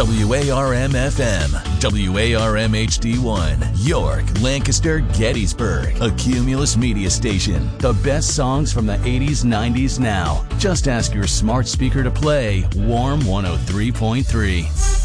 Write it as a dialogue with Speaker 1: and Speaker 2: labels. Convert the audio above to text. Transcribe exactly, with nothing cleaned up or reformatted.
Speaker 1: W A R M F M, W A R M H D one, York, Lancaster, Gettysburg, a Cumulus media station. The best songs from the eighties, nineties now. Just ask your smart speaker to play Warm one oh three point three.